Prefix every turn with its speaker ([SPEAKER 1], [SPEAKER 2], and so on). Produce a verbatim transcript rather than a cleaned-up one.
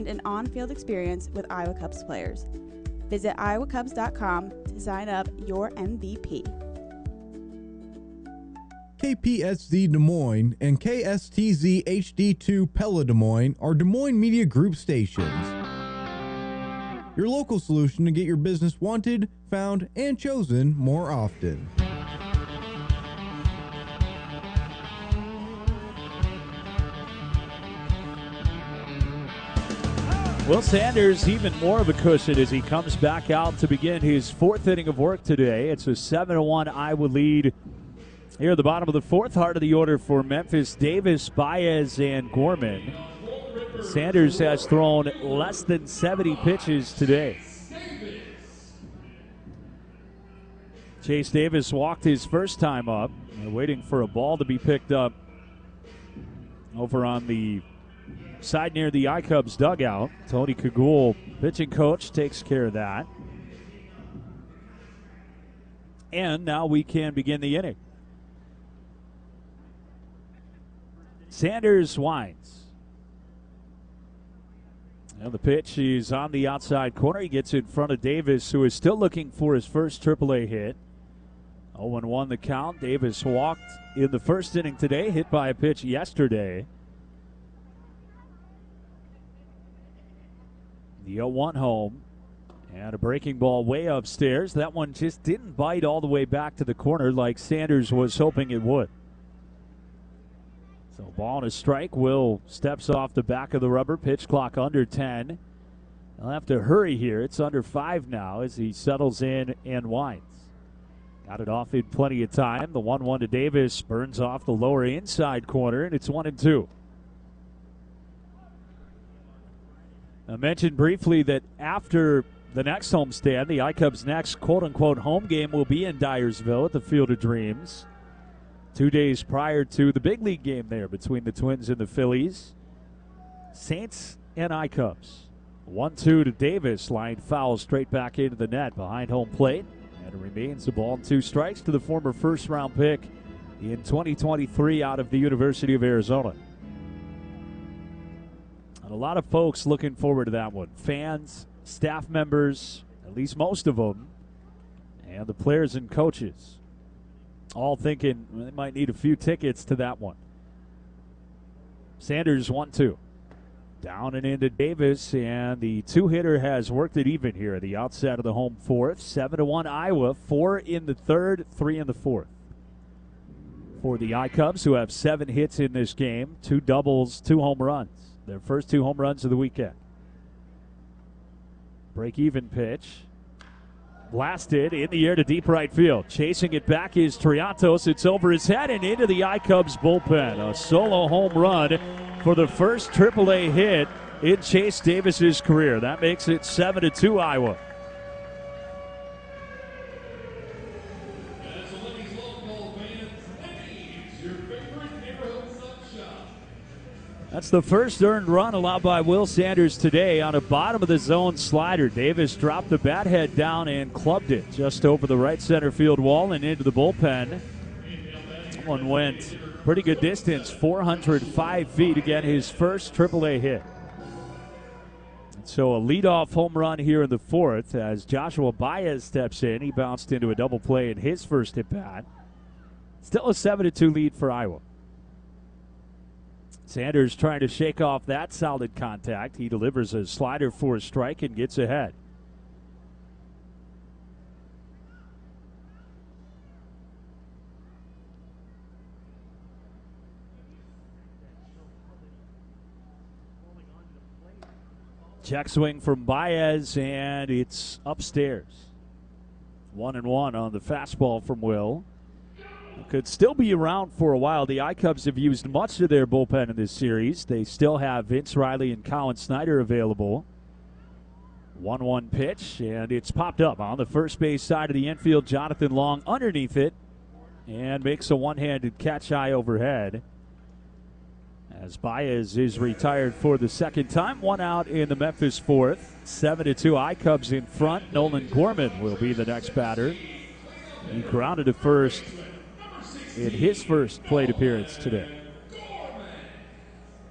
[SPEAKER 1] and an on-field experience with Iowa Cubs players. Visit iowa cubs dot com to sign up your M V P.
[SPEAKER 2] K P S Z Des Moines and K S T Z H D two Pella Des Moines are Des Moines Media Group stations. Your local solution to get your business wanted, found, and chosen more often.
[SPEAKER 3] Will Sanders even more of a cushion as he comes back out to begin his fourth inning of work today. It's a seven to one Iowa lead here at the bottom of the fourth. Heart of the order for Memphis: Davis, Baez, and Gorman. Sanders has thrown less than seventy pitches today. Chase Davis walked his first time up. They're waiting for a ball to be picked up over on the side near the iCubs dugout. Tony Kagul, pitching coach, takes care of that. And now we can begin the inning. Sanders winds. Now the pitch is on the outside corner. He gets in front of Davis, who is still looking for his first triple A hit. oh and one the count. Davis walked in the first inning today, hit by a pitch yesterday. The oh one home, and a breaking ball way upstairs. That one just didn't bite all the way back to the corner like Sanders was hoping it would. So ball and a strike. Will steps off the back of the rubber. Pitch clock under ten. They'll have to hurry here. It's under five now as he settles in and winds. Got it off in plenty of time. The one one to Davis burns off the lower inside corner, and it's one and two. I mentioned briefly that after the next homestand, the iCubs' next quote-unquote home game will be in Dyersville at the Field of Dreams. Two days prior to the big league game there between the Twins and the Phillies. Saints and iCubs. one two to Davis. Line foul straight back into the net behind home plate. And it remains a ball and two strikes to the former first-round pick in twenty twenty-three out of the University of Arizona. And a lot of folks looking forward to that one. Fans, staff members, at least most of them, and the players and coaches all thinking they might need a few tickets to that one. Sanders one two. Down and into Davis, and the two-hitter has worked it even here at the outset of the home fourth. seven to one Iowa, four in the third, three in the fourth. For the iCubs, who have seven hits in this game, two doubles, two home runs. Their first two home runs of the weekend. Break-even pitch. Blasted in the air to deep right field. Chasing it back is Triantos. It's over his head and into the iCubs bullpen. A solo home run for the first triple A hit in Chase Davis's career. That makes it seven to two Iowa. That's the first earned run allowed by Will Sanders today on a bottom-of-the-zone slider. Davis dropped the bat head down and clubbed it just over the right center field wall and into the bullpen. That one went pretty good distance, four hundred five feet, again, his first triple A hit. So a leadoff home run here in the fourth as Joshua Baez steps in. He bounced into a double play in his first at-bat. Still a seven to two lead for Iowa. Sanders trying to shake off that solid contact. He delivers a slider for a strike and gets ahead. Check swing from Baez, and it's upstairs. One and one on the fastball from Will. Could still be around for a while. The iCubs have used much of their bullpen in this series. They still have Vince Riley and Colin Snyder available. one one pitch, and it's popped up on the first base side of the infield. Jonathan Long underneath it and makes a one-handed catch high overhead. As Baez is retired for the second time. One out in the Memphis fourth. seven to two iCubs in front. Nolan Gorman will be the next batter. He grounded to first in his first plate appearance today.